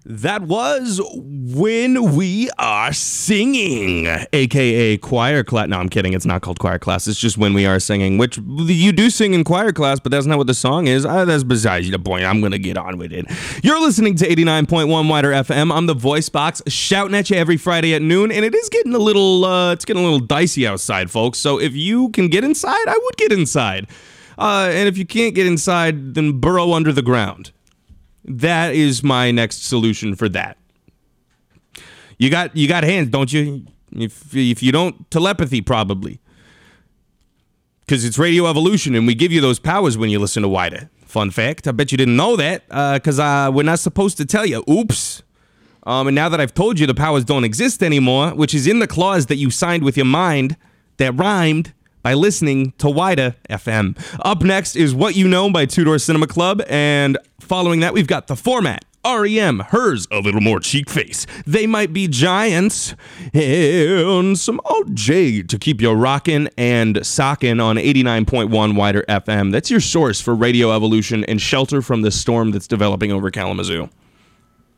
That was When We Are Singing, a.k.a. choir class. No, I'm kidding. It's not called choir class. It's just When We Are Singing, which you do sing in choir class, but that's not what the song is. That's besides the point. I'm going to get on with it. You're listening to 89.1 Wider FM. I'm the Voice Box, shouting at you every Friday at noon, and it is getting a little dicey outside, folks. So if you can get inside, I would get inside. And if you can't get inside, then burrow under the ground. That is my next solution for that. You got hands, don't you? If you don't, telepathy probably. Because it's Radio Evolution, and we give you those powers when you listen to Wider. Fun fact, I bet you didn't know that, because we're not supposed to tell you. Oops. And now that I've told you the powers don't exist anymore, which is in the clause that you signed with your mind that rhymed by listening to Wider FM. Up next is What You Know by Two Door Cinema Club, and following that, we've got The Format, R.E.M., Hers, A Little More Cheek Face, They Might Be Giants, and some old J to keep you rockin' and sockin' on 89.1 Wider FM. That's your source for Radio Evolution and shelter from the storm that's developing over Kalamazoo.